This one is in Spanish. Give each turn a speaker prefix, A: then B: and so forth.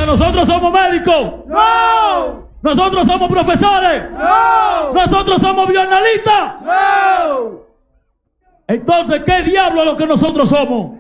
A: nosotros somos médicos.
B: No.
A: Nosotros somos profesores.
B: No.
A: Nosotros somos bioanalistas.
B: No.
A: Entonces, ¿qué diablo es lo que nosotros somos?